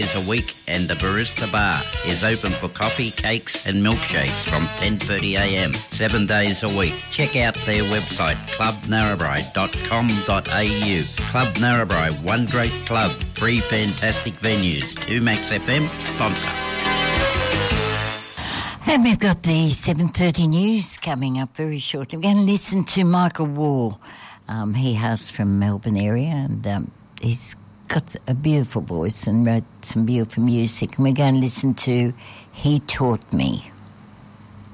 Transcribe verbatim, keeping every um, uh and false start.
is a week, and the Barista Bar is open for coffee, cakes and milkshakes from ten thirty a m, seven days a week. Check out their website, club narrabri dot com dot a u. Club Narrabri, one great club, three fantastic venues. two Max F M, sponsor. And we've got the seven thirty news coming up very shortly. We're going to listen to Michael Wall. Um, he hails from Melbourne area, and um, he's got a beautiful voice and wrote some beautiful music. And we're going to listen to He Taught Me.